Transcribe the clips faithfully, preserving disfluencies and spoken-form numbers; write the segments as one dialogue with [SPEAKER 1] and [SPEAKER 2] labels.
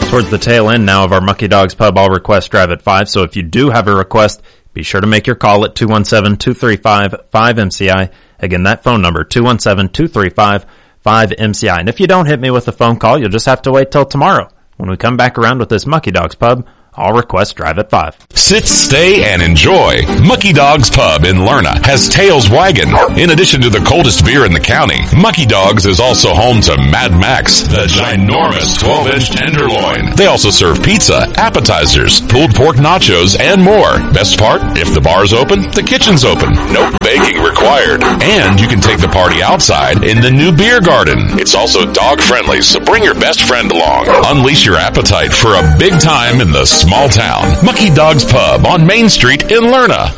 [SPEAKER 1] towards the tail end now of our Mucky Dogs Pub All Request Drive at five, so if you do have a request, be sure to make your call at two one seven, two three five, five M C I. Again, that phone number, two one seven, two three five, five M C I. And if you don't hit me with a phone call, you'll just have to wait till tomorrow when we come back around with this Mucky Dogs Pub All Request Drive at five.
[SPEAKER 2] Sit, stay, and enjoy. Mucky Dogs Pub in Lerna has Tails Wagon. In addition to the coldest beer in the county, Mucky Dogs is also home to Mad Max, the ginormous twelve-inch tenderloin. They also serve pizza, appetizers, pulled pork nachos, and more. Best part, if the bar's open, the kitchen's open. No baking required. And you can take the party outside in the new beer garden. It's also dog-friendly, so bring your best friend along. Unleash your appetite for a big time in the small town. Mucky Dogs Pub on Main Street in Lerna.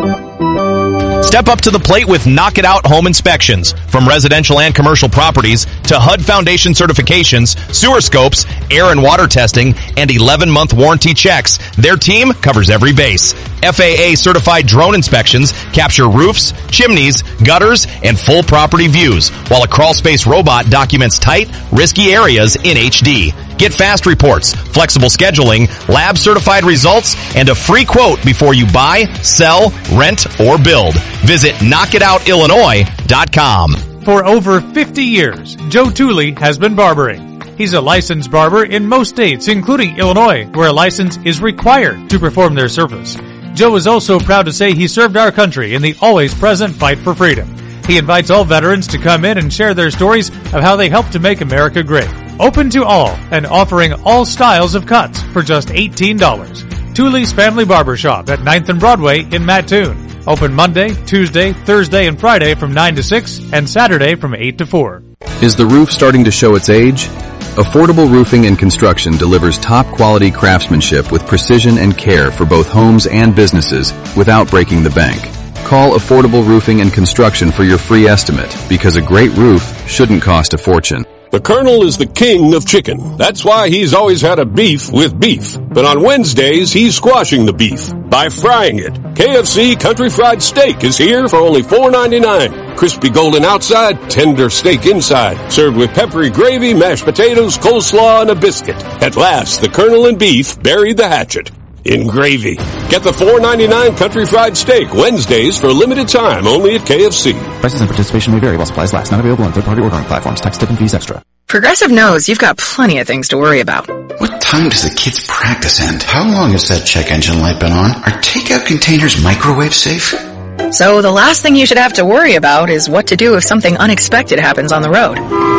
[SPEAKER 3] Step up to the plate with Knock It Out Home Inspections. From residential and commercial properties to H U D Foundation certifications, sewer scopes, air and water testing, and eleven-month warranty checks, their team covers every base. F A A certified drone inspections capture roofs, chimneys, gutters, and full property views, while a crawl space robot documents tight, risky areas in H D. Get fast reports, flexible scheduling, lab certified results, and a free quote before you buy, sell, rent, or build. Visit knock it out illinois dot com.
[SPEAKER 4] For over fifty years, Joe Tooley has been barbering. He's a licensed barber in most states, including Illinois, where a license is required to perform their service. Joe is also proud to say he served our country in the always present fight for freedom. He invites all veterans to come in and share their stories of how they helped to make America great. Open to all and offering all styles of cuts for just eighteen dollars. Tooley's Family Barbershop at ninth and Broadway in Mattoon. Open Monday, Tuesday, Thursday, and Friday from nine to six and Saturday from eight to four.
[SPEAKER 5] Is the roof starting to show its age? Affordable Roofing and Construction delivers top-quality craftsmanship with precision and care for both homes and businesses without breaking the bank. Call Affordable Roofing and Construction for your free estimate, because a great roof shouldn't cost a fortune.
[SPEAKER 6] The Colonel is the king of chicken. That's why he's always had a beef with beef. But on Wednesdays, he's squashing the beef by frying it. K F C Country Fried Steak is here for only four ninety-nine. Crispy golden outside, tender steak inside. Served with peppery gravy, mashed potatoes, coleslaw, and a biscuit. At last, the Colonel and beef buried the hatchet in gravy. Get the four ninety-nine Country Fried Steak Wednesdays for a limited time only at K F C.
[SPEAKER 7] Prices and participation may vary while supplies last. Not available on third-party ordering platforms. Tax, tip, and fees extra.
[SPEAKER 8] Progressive knows you've got plenty of things to worry about.
[SPEAKER 9] What time does the kids' practice end? How long has that check engine light been on? Are takeout containers microwave safe?
[SPEAKER 8] So the last thing you should have to worry about is what to do if something unexpected happens on the road.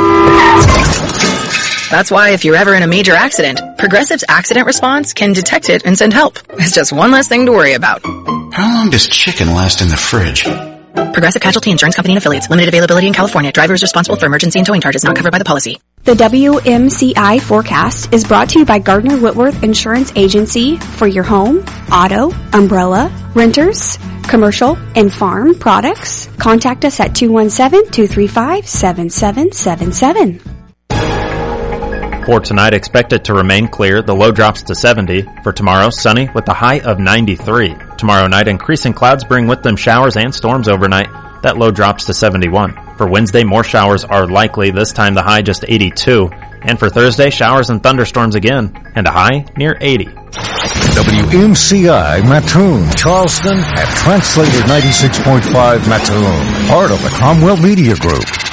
[SPEAKER 8] That's why if you're ever in a major accident, Progressive's accident response can detect it and send help. It's just one less thing to worry about.
[SPEAKER 9] How long does chicken last in the fridge?
[SPEAKER 8] Progressive Casualty Insurance Company and Affiliates. Limited availability in California. Driver is responsible for emergency and towing charges not covered by the policy.
[SPEAKER 10] The W M C I forecast is brought to you by Gardner Whitworth Insurance Agency for your home, auto, umbrella, renters, commercial, and farm products. Contact us at two one seven, two three five, seven seven seven seven.
[SPEAKER 1] For tonight, expect it to remain clear. The low drops to seventy. For tomorrow, sunny with a high of ninety-three. Tomorrow night, increasing clouds bring with them showers and storms overnight. That low drops to seventy-one. For Wednesday, more showers are likely, this time the high just eighty-two. And for Thursday, showers and thunderstorms again, and a high near eighty.
[SPEAKER 11] W M C I Mattoon, Charleston at Translator ninety-six point five Mattoon, part of the Cromwell Media Group.